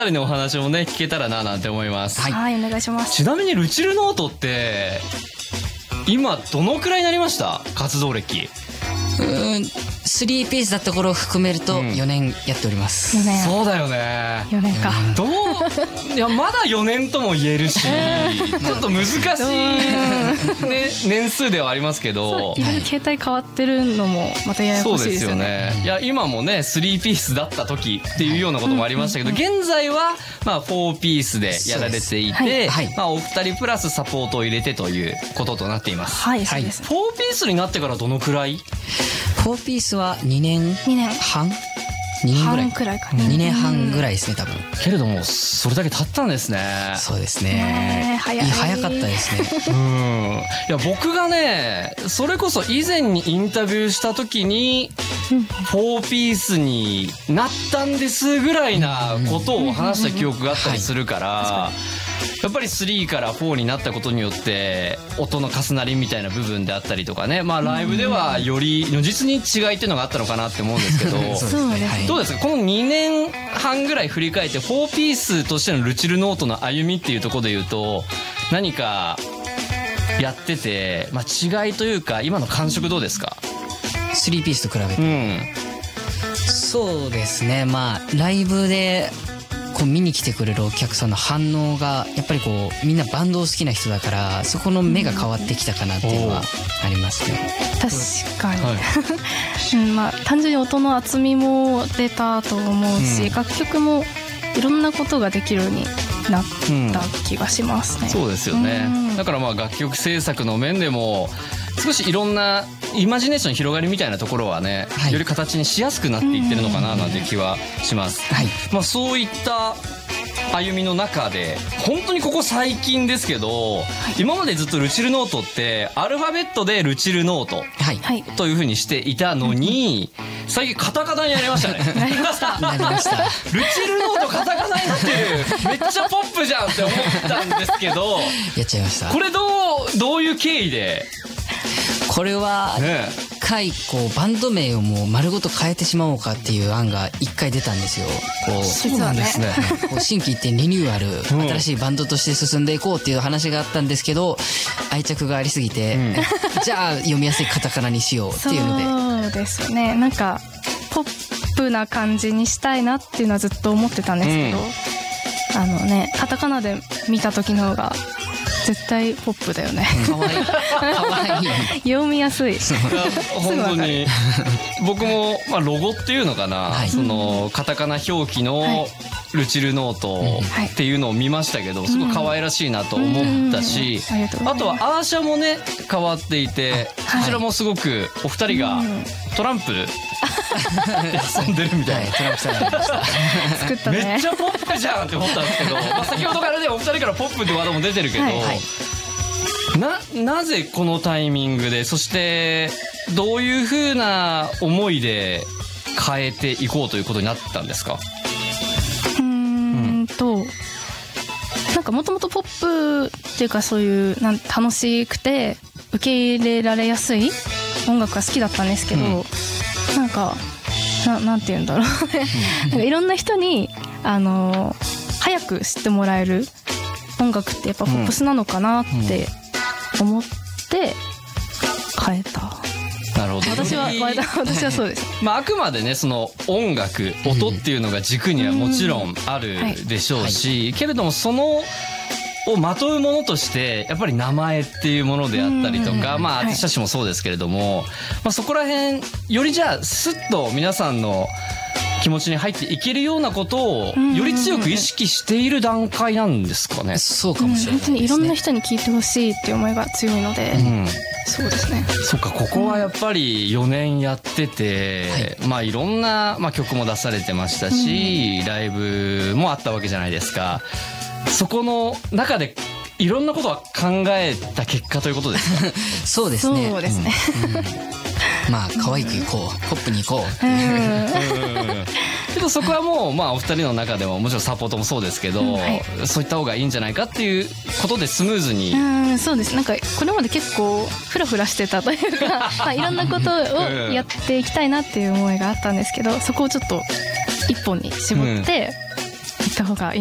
のお話もね聞けたらななんて思います。 はい、お願いします。 ちなみにルチルノートって今どのくらいになりました？活動歴。 3ピースだった頃を含めると4年やっております。 4年。 そうだよね。 4年か。 いやまだ4年とも言えるし、ちょっと難しい、ね、年数ではありますけど、 いろいろ携帯変わってるのもまたややこしいですよね。 いや今もね3ピースだった時っていうようなこともありましたけど、現在はまあ4ピースでやられていて、まあお二人プラスサポートを入れてということとなっています。 はい、そうです。 4ピースになってからどのくらい ？4ピースは2年半2年ぐらい半くらいかね。 2年半ぐらいですね多分。 けれどもそれだけ経ったんですね。 そうですね。早かったですね。 いや僕がねそれこそ以前にインタビューした時に4ピースになったんですぐらいなことを話した記憶があったりするから、やっぱり3から4になったことによって音の重なりみたいな部分であったりとかね、まあライブではより如実に違いっていうのがあったのかなって思うんですけどどうですかこの2年半ぐらい振り返って4ピースとしてのルチルノートの歩みっていうところで言うと何かやってて、まあ、違いというか今の感触どうですか ？3ピースと比べて、そうですね。まあライブでこう見に来てくれるお客さんの反応がやっぱりこうみんなバンドを好きな人だからそこの目が変わってきたかなっていうのはありますね。 確かに、まあ単純に音の厚みも出たと思うし、楽曲もいろんなことができるようになった気がしますね。 そうですよね。だからまあ楽曲制作の面でも少しいろんなイマジネーション広がりみたいなところはね、より形にしやすくなっていってるのかななんて気はします。まあそういった歩みの中で本当にここ最近ですけど、今までずっとルチルノートってアルファベットでルチルノートというふうにしていたのに、最近カタカナになりましたね。 なりました。 なりました。 ルチルノートカタカナになってる、めっちゃポップじゃんって思ったんですけど、 やっちゃいました。 これどういう経緯で？ これは一回こうバンド名をもう丸ごと変えてしまおうかっていう案が一回出たんですよ。こうそうなんですね。 こう心機一転リニューアル、新しいバンドとして進んでいこうっていう話があったんですけど、愛着がありすぎて、じゃあ読みやすいカタカナにしようっていうので。 そうですよね。なんかポップな感じにしたいなっていうのはずっと思ってたんですけど、カタカナで見た時の方が絶対ポップだよね。 かわいい。かわいい。 読みやすい。 本当に僕もまあロゴっていうのかな、そのカタカナ表記のルチルノートっていうのを見ましたけど、すごい可愛らしいなと思ったし、あとはアーシャもね変わっていて、こちらもすごくお二人がトランプで遊んでるみたいな。 トランプさんがありました。 作ったね。 めっちゃポップじゃんって思ったんですけど、まあ先ほどからねお二人からポップってワードも出てるけど、なぜこのタイミングで、そしてどういう風な思いで変えていこうということになったんですか？ なんかもともとポップっていうかそういう楽しくて受け入れられやすい音楽が好きだったんですけど、なんて言うんだろうなんかいろんな人に早く知ってもらえる音楽ってやっぱポップスなのかなって思って変えた。 なるほど。 私はそうです。 まああくまでねその音楽音っていうのが軸にはもちろんあるでしょうし、けれどもそのをまとうものとしてやっぱり名前っていうものであったりとか、まあアーティストたちもそうですけれども、まあそこら辺よりじゃあスッと皆さんの気持ちに入っていけるようなことをより強く意識している段階なんですかね。 そうかもしれないですね。 本当にいろんな人に聞いてほしいっていう思いが強いので、そうですね。 そっか、ここはやっぱり4年やってて、まあいろんな、まあ、曲も出されてましたし、ライブもあったわけじゃないですか。そこの中でいろんなことは考えた結果ということですか？ そうですね。 そうですね。 まあ可愛くいこう、ポップにいこう。 けどそこはもうまあお二人の中でももちろんサポートもそうですけど、そういった方がいいんじゃないかっていうことでスムーズに。 そうです。なんかこれまで結構フラフラしてたというか、まあいろんなことをやっていきたいなっていう思いがあったんですけど、そこをちょっと一本に絞って一した方がいい